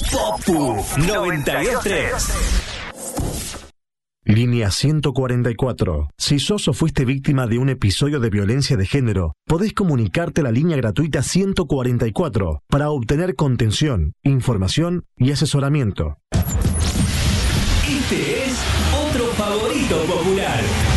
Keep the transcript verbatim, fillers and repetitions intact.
Popu noventa y dos tres. Línea ciento cuarenta y cuatro. Si sos o fuiste víctima de un episodio de violencia de género, podés comunicarte a la línea gratuita ciento cuarenta y cuatro para obtener contención, información y asesoramiento. Este es otro favorito popular.